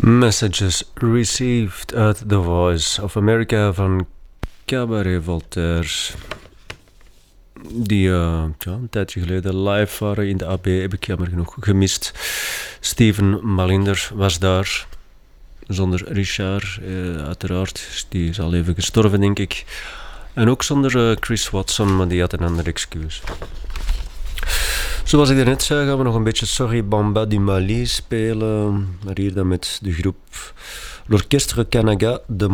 Messages received at The Voice of America van Cabaret Voltaire. Die een tijdje geleden live waren in de AB, heb ik jammer genoeg gemist. Steven Malinder was daar, zonder Richard, uiteraard. Die is al even gestorven, denk ik. En ook zonder Chris Watson, maar die had een ander excuus. Zoals ik daarnet zei, gaan we nog een beetje Sorry Bamba du Mali spelen. Maar hier dan met de groep L'Orchestre Kanaga de